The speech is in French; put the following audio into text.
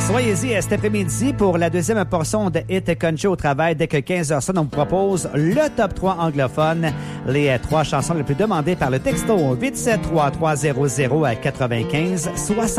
Soyez-y cet après-midi pour la deuxième portion de Hit Country au travail. Dès que 15h sonne, on vous propose le top 3 anglophone. Les 3 chansons les plus demandées par le texto 873-300-95-60.